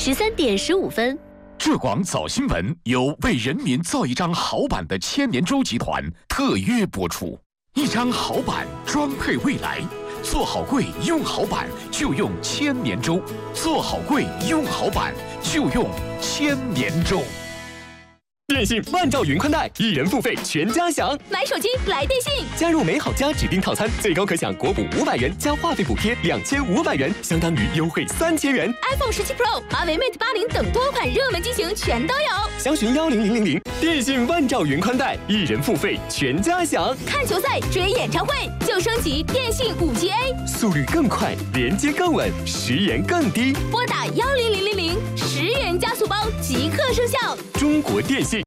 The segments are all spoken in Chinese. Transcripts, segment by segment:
13点15分。 浙广早新闻由为人民造一张好版的千年舟集团特约播出。一张好版装配未来，做好柜用好版就用千年舟，做好柜用好版就用千年舟。 电信万兆云宽带，一人付费全家享。 买手机来电信， 加入美好家指定套餐，最高可享国补500元加话费补贴2500元，相当于优惠3000元。 iPhone 17 Pro、华为 Mate 80等多款热门机型全都有。 详询10000。电信万兆云宽带，一人付费全家享。 看球赛、追演唱会就升级电信5G A， 速率更快，连接更稳，10元更低。 拨打10000，10元加速包即刻生效。 中国电信。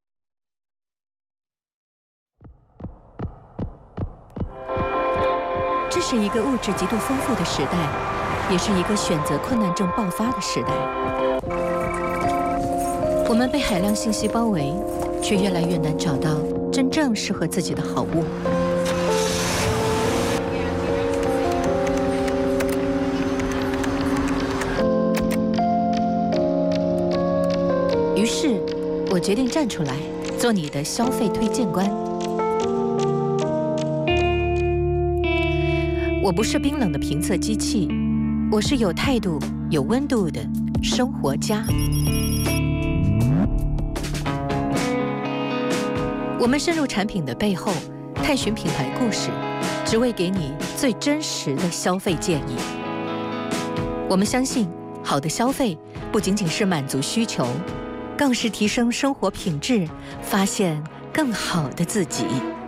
这是一个物质极度丰富的时代，也是一个选择困难症爆发的时代。我们被海量信息包围，却越来越难找到真正适合自己的好物。于是，我决定站出来，做你的消费推荐官。我不是冰冷的评测机器，我是有态度、有温度的生活家。我们深入产品的背后，探寻品牌故事，只为给你最真实的消费建议。我们相信，好的消费不仅仅是满足需求，更是提升生活品质，发现更好的自己。